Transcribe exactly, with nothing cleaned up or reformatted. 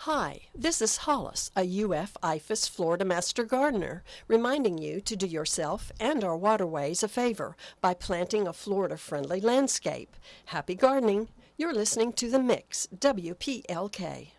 Hi, this is Hollis, a U F I F A S Florida Master Gardener, reminding you to do yourself and our waterways a favor by planting a Florida-friendly landscape. Happy gardening! You're listening to The Mix, W P L K.